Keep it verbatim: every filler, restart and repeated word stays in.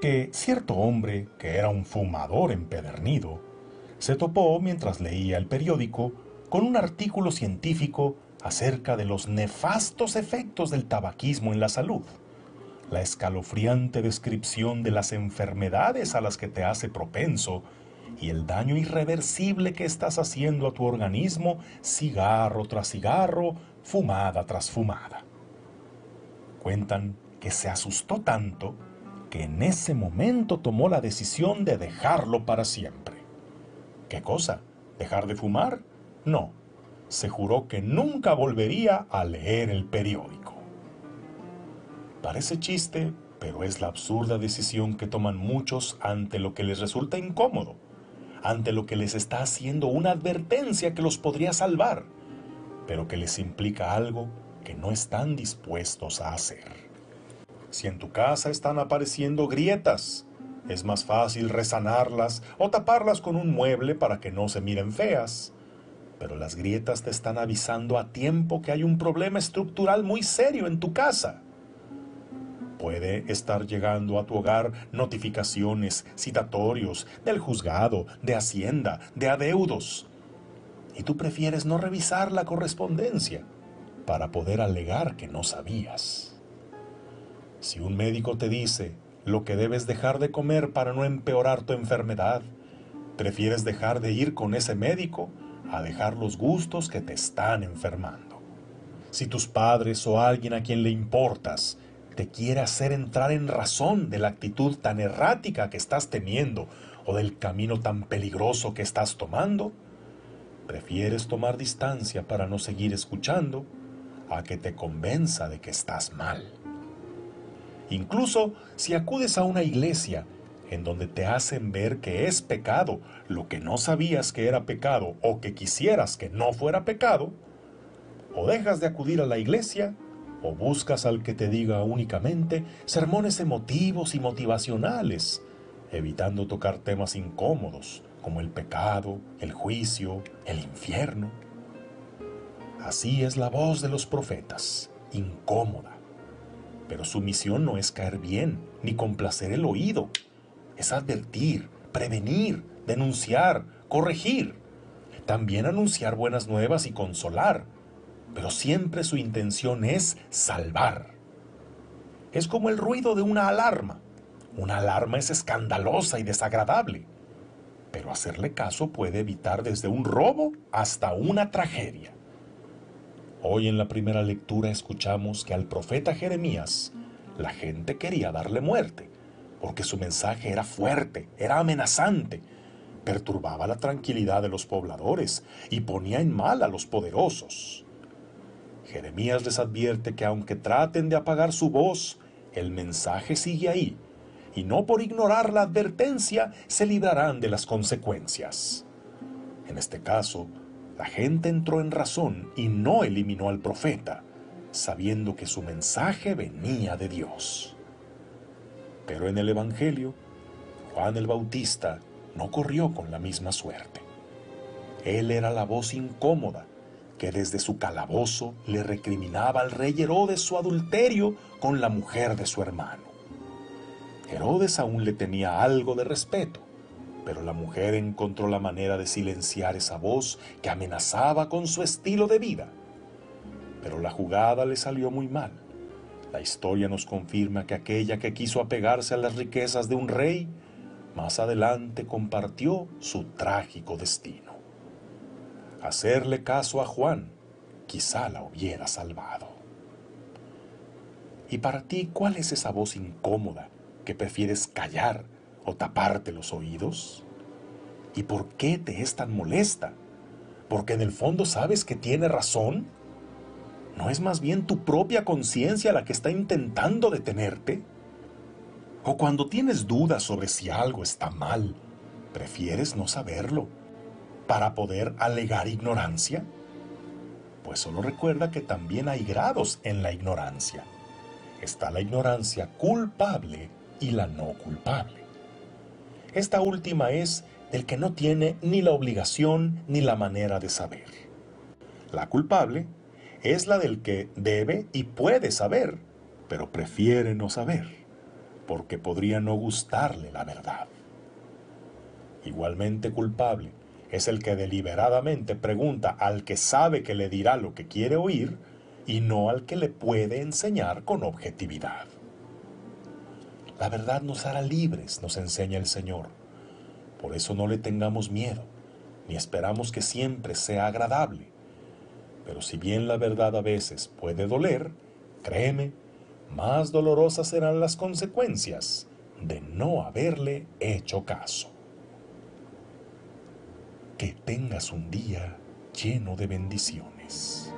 que cierto hombre, que era un fumador empedernido, se topó mientras leía el periódico con un artículo científico acerca de los nefastos efectos del tabaquismo en la salud, la escalofriante descripción de las enfermedades a las que te hace propenso y el daño irreversible que estás haciendo a tu organismo cigarro tras cigarro, fumada tras fumada. Cuentan que se asustó tanto que en ese momento tomó la decisión de dejarlo para siempre. ¿Qué cosa? ¿Dejar de fumar? No. Se juró que nunca volvería a leer el periódico. Parece chiste, pero es la absurda decisión que toman muchos ante lo que les resulta incómodo, ante lo que les está haciendo una advertencia que los podría salvar, pero que les implica algo que no están dispuestos a hacer. Si en tu casa están apareciendo grietas, es más fácil resanarlas o taparlas con un mueble para que no se miren feas. Pero las grietas te están avisando a tiempo que hay un problema estructural muy serio en tu casa. Puede estar llegando a tu hogar notificaciones, citatorios del juzgado, de Hacienda, de adeudos. Y tú prefieres no revisar la correspondencia para poder alegar que no sabías. Si un médico te dice lo que debes dejar de comer para no empeorar tu enfermedad, prefieres dejar de ir con ese médico a dejar los gustos que te están enfermando. Si tus padres o alguien a quien le importas te quiere hacer entrar en razón de la actitud tan errática que estás teniendo o del camino tan peligroso que estás tomando, prefieres tomar distancia para no seguir escuchando a que te convenza de que estás mal. Incluso si acudes a una iglesia en donde te hacen ver que es pecado lo que no sabías que era pecado o que quisieras que no fuera pecado, o dejas de acudir a la iglesia o buscas al que te diga únicamente sermones emotivos y motivacionales, evitando tocar temas incómodos como el pecado, el juicio, el infierno. Así es la voz de los profetas, incómoda. Pero su misión no es caer bien, ni complacer el oído. Es advertir, prevenir, denunciar, corregir. También anunciar buenas nuevas y consolar. Pero siempre su intención es salvar. Es como el ruido de una alarma. Una alarma es escandalosa y desagradable. Pero hacerle caso puede evitar desde un robo hasta una tragedia. Hoy en la primera lectura escuchamos que al profeta Jeremías la gente quería darle muerte, porque su mensaje era fuerte, era amenazante, perturbaba la tranquilidad de los pobladores y ponía en mal a los poderosos. Jeremías les advierte que aunque traten de apagar su voz, el mensaje sigue ahí, y no por ignorar la advertencia se librarán de las consecuencias. En este caso, la gente entró en razón y no eliminó al profeta, sabiendo que su mensaje venía de Dios. Pero en el Evangelio, Juan el Bautista no corrió con la misma suerte. Él era la voz incómoda que desde su calabozo le recriminaba al rey Herodes su adulterio con la mujer de su hermano. Herodes aún le tenía algo de respeto, pero la mujer encontró la manera de silenciar esa voz que amenazaba con su estilo de vida. Pero la jugada le salió muy mal. La historia nos confirma que aquella que quiso apegarse a las riquezas de un rey, más adelante compartió su trágico destino. Hacerle caso a Juan quizá la hubiera salvado. ¿Y para ti cuál es esa voz incómoda que prefieres callar o taparte los oídos? ¿Y por qué te es tan molesta? ¿Porque en el fondo sabes que tiene razón? ¿No es más bien tu propia conciencia la que está intentando detenerte? ¿O cuando tienes dudas sobre si algo está mal, prefieres no saberlo para poder alegar ignorancia? Pues solo recuerda que también hay grados en la ignorancia. Está la ignorancia culpable y la no culpable. Esta última es del que no tiene ni la obligación ni la manera de saber. La culpable es la del que debe y puede saber, pero prefiere no saber. porque podría no gustarle la verdad. Igualmente culpable es el que deliberadamente pregunta al que sabe que le dirá lo que quiere oír y no al que le puede enseñar con objetividad. La verdad nos hará libres, nos enseña el Señor. Por eso no le tengamos miedo, ni esperamos que siempre sea agradable. Pero si bien la verdad a veces puede doler, créeme, más dolorosas serán las consecuencias de no haberle hecho caso. Que tengas un día lleno de bendiciones.